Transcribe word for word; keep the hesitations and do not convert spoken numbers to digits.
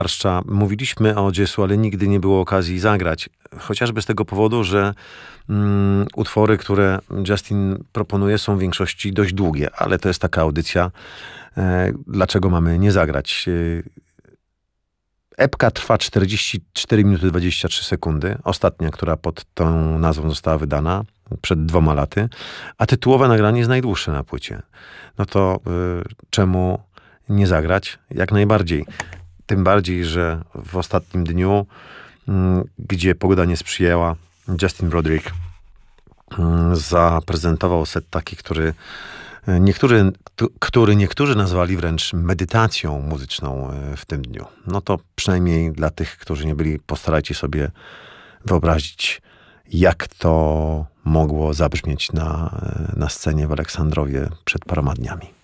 Barszcza. Mówiliśmy o Jazzu, ale nigdy nie było okazji zagrać. Chociażby z tego powodu, że mm, utwory, które Justin proponuje, są w większości dość długie, ale to jest taka audycja. E, dlaczego mamy nie zagrać? E, epka trwa czterdzieści cztery minuty dwadzieścia trzy sekundy. Ostatnia, która pod tą nazwą została wydana przed dwoma laty. A tytułowe nagranie jest najdłuższe na płycie. No to y, czemu nie zagrać? Jak najbardziej. Tym bardziej, że w ostatnim dniu, gdzie pogoda nie sprzyjała, Justin Broadrick zaprezentował set taki, który niektórzy, który niektórzy nazwali wręcz medytacją muzyczną w tym dniu. No to przynajmniej dla tych, którzy nie byli, postarajcie sobie wyobrazić, jak to mogło zabrzmieć na, na scenie w Aleksandrowie przed paroma dniami.